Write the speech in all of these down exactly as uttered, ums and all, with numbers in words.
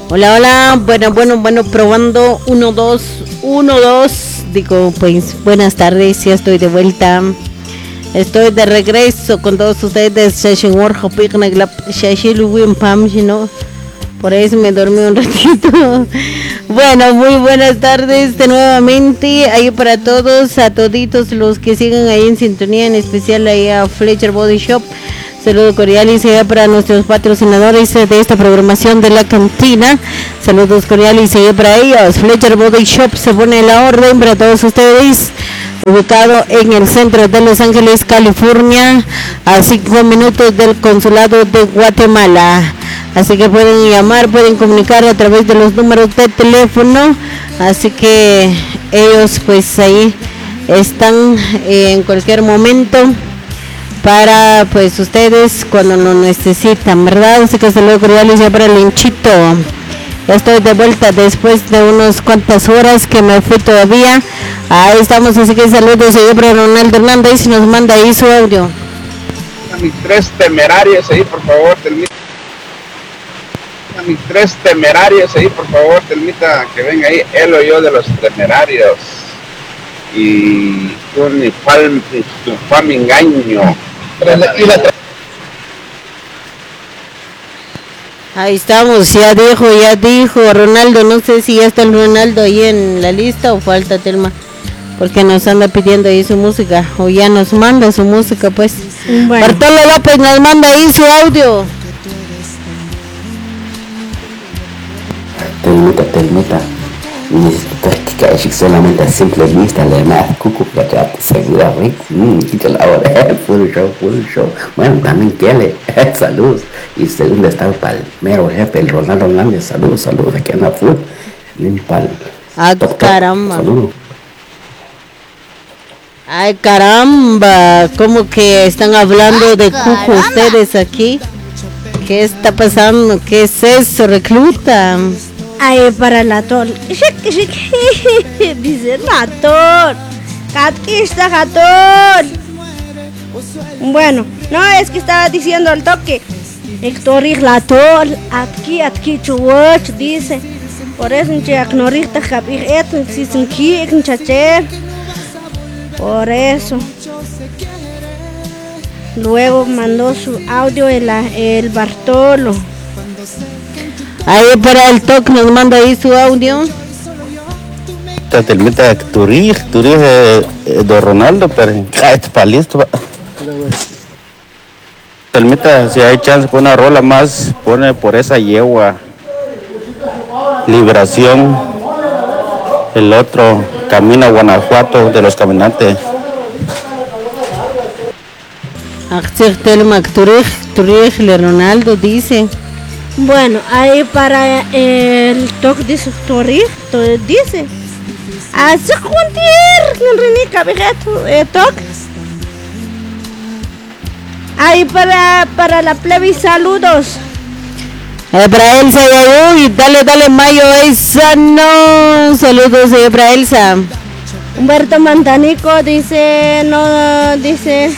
Hola, hola, bueno, bueno, bueno, probando, uno, dos, uno, dos, digo, pues, buenas tardes, ya estoy de vuelta, estoy de regreso con todos ustedes, ¿no? Por eso me dormí un ratito. Bueno, muy buenas tardes de nuevamente, ahí para todos, a toditos los que siguen ahí en sintonía, en especial ahí a Fletcher Body Shop. Saludo cordial y sea para nuestros patrocinadores de esta programación de la cantina. Saludos cordiales y para ellos. Fletcher Body Shop se pone la orden para todos ustedes. Ubicado en el centro de Los Ángeles, California, a cinco minutos del consulado de Guatemala. Así que pueden llamar, pueden comunicar a través de los números de teléfono. Así que ellos pues ahí están eh, en cualquier momento para pues ustedes cuando lo necesitan, ¿verdad? Así que saludos cordiales ya para el hinchito. Ya estoy de vuelta después de unas cuantas horas que me fui todavía. Ahí estamos, así que saludos ya para Ronaldo Hernández y nos manda ahí su audio. A mis tres temerarios ahí, por favor, Telmita. A mis tres temerarios ahí, por favor, Telmita, que venga ahí, él o yo de los temerarios. Y un ni fal, tu fam engaño. Y la Ahí estamos, ya dijo, ya dijo Ronaldo, no sé si ya está el Ronaldo ahí en la lista o falta Telma, porque nos anda pidiendo ahí su música, o ya nos manda su música pues. Bueno. Bartolo López nos manda ahí su audio. Telmita, Telmita, necesitas que caiga solamente a simple vista, le más cucu, cachate, segura, rico, mmm, quita la hora, full show, full show, bueno, también quiere, salud, y segundo está para el mero jefe, el Ronaldo Hernández, salud, salud, aquí anda full, limpa el ah, top, caramba, salud. Ay, caramba, como que están hablando ay, de caramba. Cucu ustedes aquí, ¿qué está pasando? ¿Qué es eso, recluta? Ay, para la tol. Dice ratón. Catista ratón. Bueno, no es que estaba diciendo al toque. Héctor Latol, aquí, aquí, chuwach, dice. Por eso, Norita Japir, por eso. Luego mandó su audio el, el Bartolo. Ahí para el toque nos manda ahí su audio. Telmita Turij, Turij de Ronaldo, pero está listo. Telmita, si hay chance con una rola más, pone por esa yegua. Liberación. El otro, Camino a Guanajuato de los caminantes. Axel Telma Turij, Turij de Ronaldo dice. Bueno, ahí para el toque de su torre, dice. Así juntir, René Cabejato, el toque. Ahí para, para la plebe, saludos. Eh, para Elsa y uy, dale, dale, Mayo, esa no. Saludos eh, para Elsa. Humberto Mantanico dice, no, dice.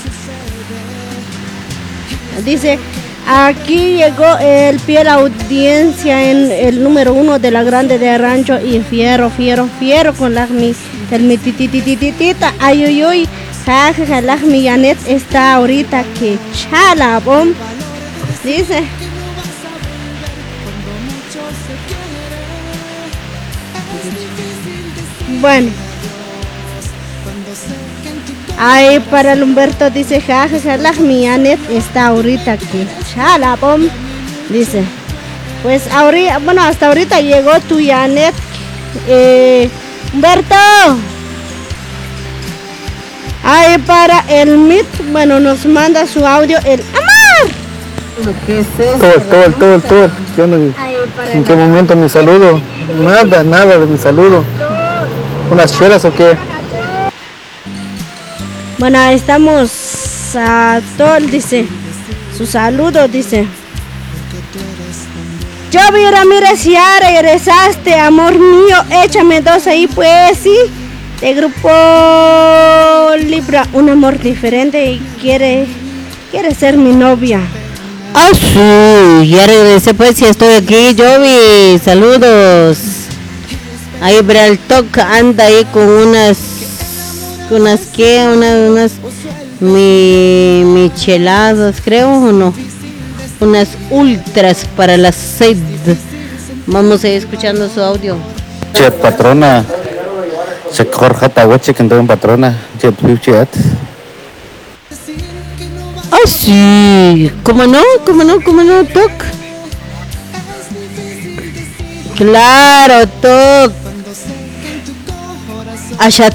Dice. Aquí llegó el pie la audiencia en el número uno de la grande de Rancho y fiero, fiero, fiero con la mi, el mi tititititita, ay, uy, uy, jajaja, la mi Janet está ahorita que chala, bom, dice. Bueno. Ay, para el Humberto dice, jajaja, la mi Janet está ahorita aquí. Chala, bom, dice. Pues ahorita, bueno, hasta ahorita llegó tu Janet. Eh, Humberto. Ay, para el M I T, bueno, nos manda su audio, el amor. ¿Qué es eso? Todo, todo, todo, todo. Yo no, ¿en qué momento mi saludo? Nada, nada de mi saludo. ¿Unas chelas o qué? Bueno, estamos a Tol, dice, su saludo, dice. Yo mira, mira, si ya regresaste, amor mío, échame dos ahí, pues, sí. De grupo Libra, un amor diferente y quiere, quiere ser mi novia. Ah, sí, ya regresé pues, ya estoy aquí, Jovi, saludos. Ahí Braltok anda ahí con unas, con unas que, unas, unas mi, micheladas, creo o no, unas ultras para la sed. Vamos a ir escuchando su audio. Chet patrona, se corja tahueche que en patrona, chet chet. Ah, sí, ¿cómo no? ¿Cómo no? ¿Cómo no? Toc. Claro, Toc. Allá